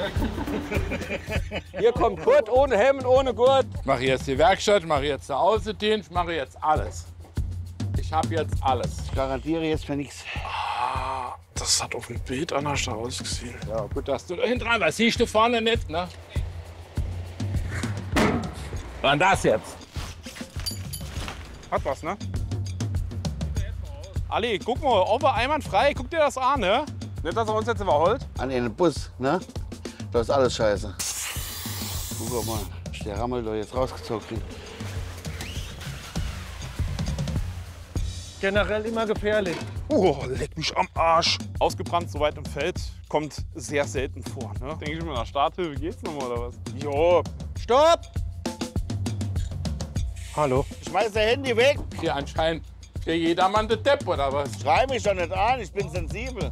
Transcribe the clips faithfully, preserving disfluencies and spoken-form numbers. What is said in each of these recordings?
Hier kommt Kurt ohne Hemd, ohne Gurt. Ich mache jetzt die Werkstatt, mache jetzt den Außendienst, mache jetzt alles. Ich habe jetzt alles. Ich garantiere jetzt für nichts. Ah, das hat auf dem Bild anders ausgesehen. Ja, gut, dass du da hinten dran warst. Siehst du vorne nicht, ne? Was das jetzt? Hat was, ne? Ali, guck mal, ob er einwandfrei. Guck dir das an, ne? Nicht, dass er uns jetzt überholt. An den Bus, ne? Da ist alles scheiße. Guck mal, ist der Rammel da jetzt rausgezogen kriegt. Generell immer gefährlich. Oh, leck mich am Arsch. Ausgebrannt so weit im Feld kommt sehr selten vor, ne? Denke ich mir, nach Starthilfe geht's noch mal, oder was? Jo. Stopp! Hallo. Schmeiß dein Handy weg! Hier anscheinend für jedermann der Depp, oder was? Schrei mich doch nicht an, ich bin sensibel.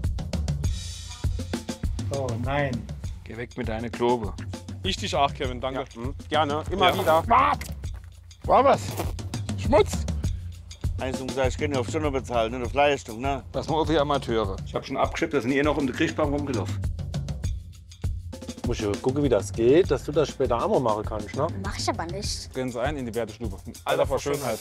Oh nein. Geh weg mit deiner Klobe. Ich dich auch, Kevin, danke. Ja. Mhm. Gerne, immer ja. wieder. War was? Schmutz? Eins und gesagt, ich kann ja auf Stunde bezahlen, nicht auf Leistung, ne? Das sind die Amateure. Ich hab schon abgeschippt, da sind eh noch um den Kriegbaum rumgelaufen. Muss ich gucken, wie das geht, dass du das später auch mal machen kannst, ne? Mach ich aber nicht. Gehen Sie ein in die Wertestube. Alter vor Schönheit.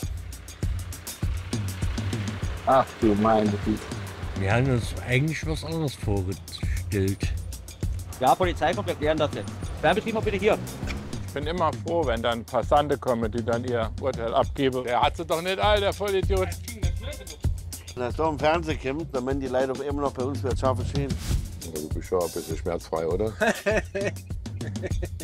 Ach du meine Güte. Wir haben uns eigentlich was anderes vorgestellt. Ja, Polizei kommt, erklären das jetzt. Fernbetrieb mal bitte hier. Ich bin immer froh, wenn dann Passanten kommen, die dann ihr Urteil abgeben. Der hat sie doch nicht all, der Vollidiot. Wenn das doch im Fernsehen kommt, dann werden die Leute auf immer noch bei uns wieder scharfe Schäden. Du bist schon ein bisschen schmerzfrei, oder?